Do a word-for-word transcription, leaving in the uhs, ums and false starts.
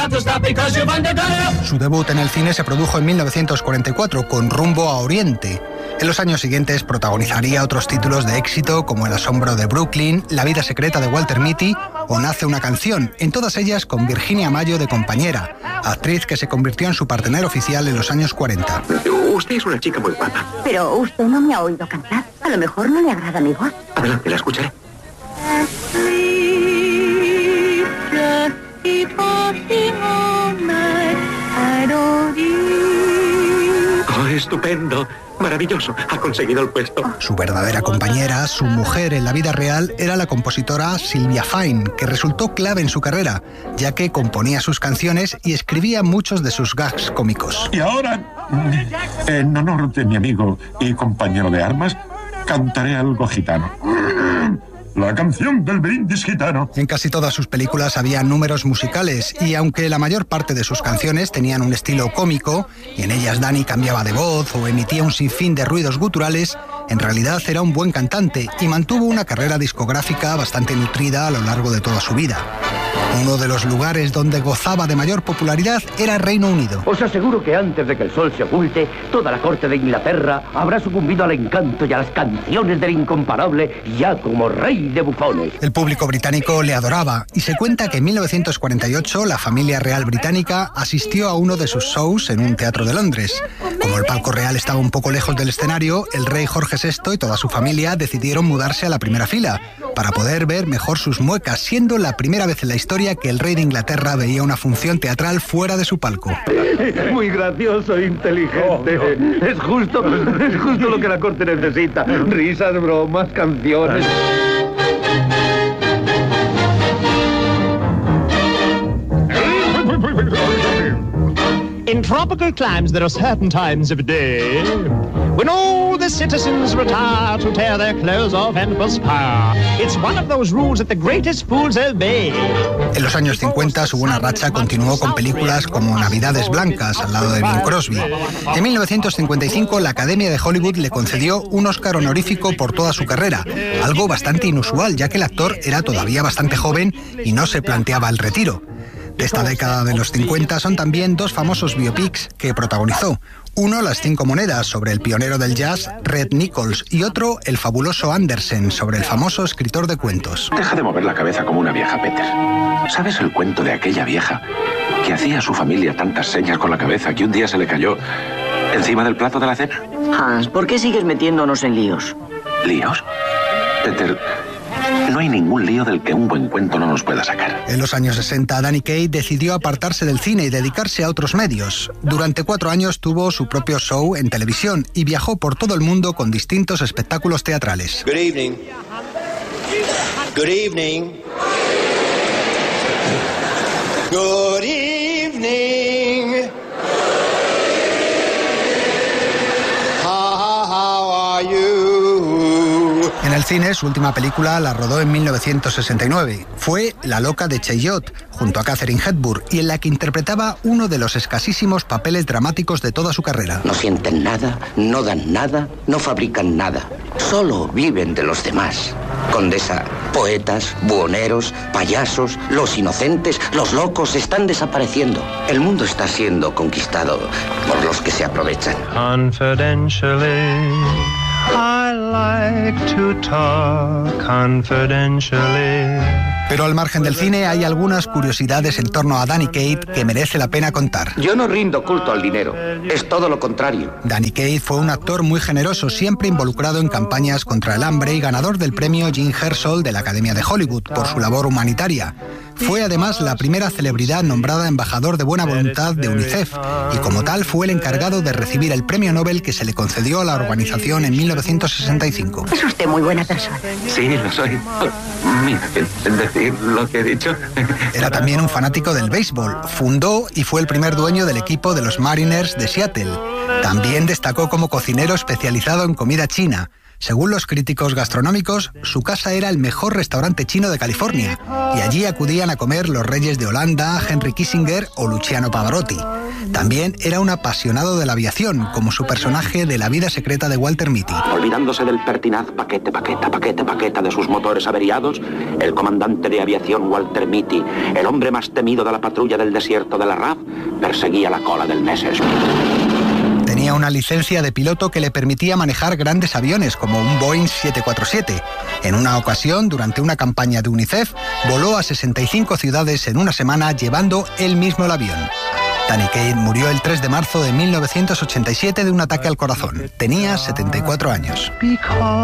Su debut en el cine se produjo en mil novecientos cuarenta y cuatro con Rumbo a Oriente. En los años siguientes protagonizaría otros títulos de éxito como El asombro de Brooklyn, La vida secreta de Walter Mitty o Nace una canción, en todas ellas con Virginia Mayo de compañera, actriz que se convirtió en su partener oficial en los años cuarenta. Usted es una chica muy guapa. Pero usted no me ha oído cantar. A lo mejor no le agrada mi voz. Adelante, la escucharé. Oh, estupendo. Maravilloso, ha conseguido el puesto. Su verdadera compañera, su mujer en la vida real, era la compositora Sylvia Fine, que resultó clave en su carrera, ya que componía sus canciones y escribía muchos de sus gags cómicos. Y ahora, en honor de mi amigo y compañero de armas, cantaré algo gitano. La canción del brindis gitano. En casi todas sus películas había números musicales y aunque la mayor parte de sus canciones tenían un estilo cómico y en ellas Danny cambiaba de voz o emitía un sinfín de ruidos guturales, en realidad era un buen cantante y mantuvo una carrera discográfica bastante nutrida a lo largo de toda su vida. Uno de los lugares donde gozaba de mayor popularidad era Reino Unido. Os aseguro que antes de que el sol se oculte, toda la corte de Inglaterra habrá sucumbido al encanto y a las canciones del incomparable ya como rey de bufones. El público británico le adoraba y se cuenta que en mil novecientos cuarenta y ocho la familia real británica asistió a uno de sus shows en un teatro de Londres. Como el palco real estaba un poco lejos del escenario, el rey Jorge sexto y toda su familia decidieron mudarse a la primera fila para poder ver mejor sus muecas, siendo la primera vez en la historia que el rey de Inglaterra veía una función teatral fuera de su palco. Muy gracioso e inteligente. Oh, no. Es justo, es justo lo que la corte necesita. Risas, bromas, canciones. In tropical climes there are certain times of day when all the citizens retire to tear their clothes off and perspire. It's one of those rules that the greatest fools obey. En los años cincuenta su buena racha continuó con películas como Navidades Blancas, al lado de Bing Crosby. En mil novecientos cincuenta y cinco la Academia de Hollywood le concedió un Oscar honorífico por toda su carrera, algo bastante inusual ya que el actor era todavía bastante joven y no se planteaba el retiro. De esta década de los cincuenta son también dos famosos biopics que protagonizó. Uno, Las cinco monedas, sobre el pionero del jazz, Red Nichols, y otro, El fabuloso Andersen, sobre el famoso escritor de cuentos. Deja de mover la cabeza como una vieja, Peter. ¿Sabes el cuento de aquella vieja que hacía a su familia tantas señas con la cabeza que un día se le cayó encima del plato de la cena? Hans, ¿por qué sigues metiéndonos en líos? ¿Líos? Peter, no hay ningún lío del que un buen cuento no nos pueda sacar. En los años sesenta, Danny Kaye decidió apartarse del cine y dedicarse a otros medios. Durante cuatro años tuvo su propio show en televisión y viajó por todo el mundo con distintos espectáculos teatrales. Good evening. Good evening. Good evening. How are you? En el cine, su última película la rodó en mil novecientos sesenta y nueve. Fue La loca de Cheyot, junto a Katharine Hepburn, y en la que interpretaba uno de los escasísimos papeles dramáticos de toda su carrera. No sienten nada, no dan nada, no fabrican nada. Solo viven de los demás. Condesa, poetas, buhoneros, payasos, los inocentes, los locos están desapareciendo. El mundo está siendo conquistado por los que se aprovechan. Confidentially, I like to talk confidentially. Pero al margen del cine hay algunas curiosidades en torno a Danny Kaye que merece la pena contar. Yo no rindo culto al dinero, es todo lo contrario. Danny Kaye fue un actor muy generoso, siempre involucrado en campañas contra el hambre y ganador del premio Jean Hersholt de la Academia de Hollywood por su labor humanitaria. Fue además la primera celebridad nombrada embajador de buena voluntad de UNICEF y como tal fue el encargado de recibir el premio Nobel que se le concedió a la organización en mil novecientos sesenta y cinco. Es usted muy buena persona. Sí, lo soy. Mira, es decir lo que he dicho. Era también un fanático del béisbol. Fundó y fue el primer dueño del equipo de los Mariners de Seattle. También destacó como cocinero especializado en comida china. Según los críticos gastronómicos, su casa era el mejor restaurante chino de California y allí acudían a comer los reyes de Holanda, Henry Kissinger o Luciano Pavarotti. También era un apasionado de la aviación, como su personaje de La vida secreta de Walter Mitty. Olvidándose del pertinaz paquete, paqueta, paquete, paqueta de sus motores averiados, el comandante de aviación Walter Mitty, el hombre más temido de la patrulla del desierto de la R A F, perseguía la cola del Messerschmitt. Tenía una licencia de piloto que le permitía manejar grandes aviones como un Boeing siete cuatro siete. En una ocasión, durante una campaña de UNICEF, voló a sesenta y cinco ciudades en una semana llevando él mismo el avión. Danny Kaye murió el tres de marzo de mil novecientos ochenta y siete de un ataque al corazón. Tenía setenta y cuatro años.